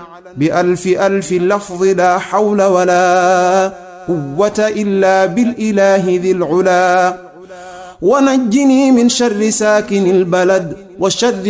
بألف ألف اللفظ لا حول ولا قوة إلا بالإله ذي العلا. ونجني من شر ساكن البلد والشر